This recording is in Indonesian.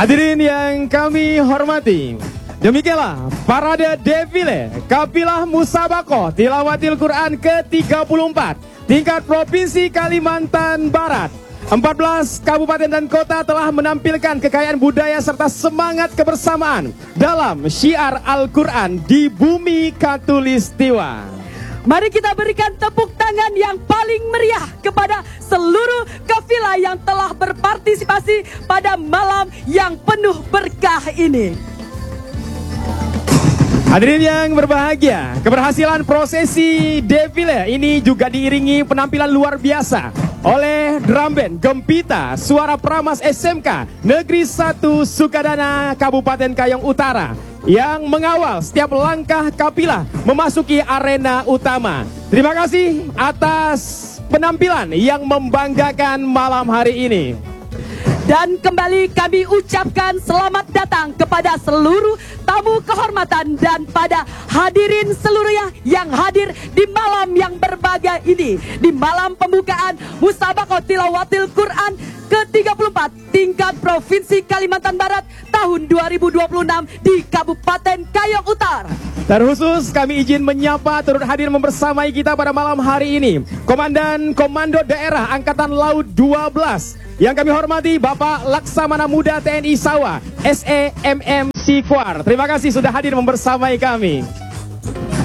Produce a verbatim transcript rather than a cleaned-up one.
Hadirin yang kami hormati, demikianlah parade defile Kafilah Musabakoh Tilawatil Quran ke tiga puluh empat tingkat Provinsi Kalimantan Barat. empat belas kabupaten dan kota telah menampilkan kekayaan budaya serta semangat kebersamaan dalam syiar Al-Quran di bumi Katulistiwa. Mari kita berikan tepuk tangan yang paling meriah kepada seluruh kafilah yang telah berpartisipasi pada malam yang penuh berkah ini. Hadirin yang berbahagia, keberhasilan prosesi defile ini juga diiringi penampilan luar biasa oleh drum band Gempita Suara Pramas S M K Negeri satu Sukadana Kabupaten Kayong Utara yang mengawal setiap langkah kafilah memasuki arena utama. Terima kasih atas penampilan yang membanggakan malam hari ini. Dan kembali kami ucapkan selamat datang kepada seluruh tamu kehormatan dan pada hadirin seluruhnya yang hadir di malam yang berbahagia ini. Di malam pembukaan Musabakoh Tilawatil Quran ke tiga puluh empat tingkat Provinsi Kalimantan Barat tahun dua ribu dua puluh enam di Kabupaten Kayong Utara. Terkhusus kami izin menyapa turut hadir membersamai kita pada malam hari ini Komandan Komando Daerah Angkatan Laut dua belas yang kami hormati Bapak Laksamana Muda T N I Sawa S E M M Sikwar. Terima kasih sudah hadir membersamai kami.